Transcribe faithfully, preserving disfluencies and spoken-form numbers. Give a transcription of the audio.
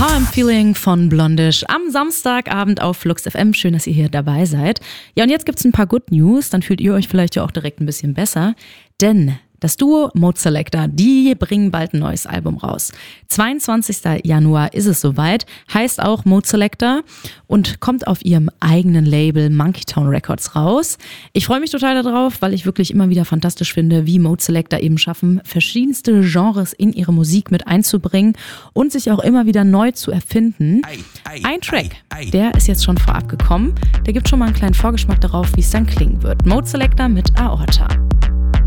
How I'm Feeling von Blondish am Samstagabend auf Flux F M. Schön, dass ihr hier dabei seid. Ja, und jetzt gibt's ein paar Good News. Dann fühlt ihr euch vielleicht ja auch direkt ein bisschen besser. Denn das Duo Mode Selector, die bringen bald ein neues Album raus. zweiundzwanzigsten Januar ist es soweit, heißt auch Mode Selector und kommt auf ihrem eigenen Label Monkey Town Records raus. Ich freue mich total darauf, weil ich wirklich immer wieder fantastisch finde, wie Mode Selector eben schaffen, verschiedenste Genres in ihre Musik mit einzubringen und sich auch immer wieder neu zu erfinden. Ein Track, der ist jetzt schon vorab gekommen, der gibt schon mal einen kleinen Vorgeschmack darauf, wie es dann klingen wird. Mode Selector mit Aorta.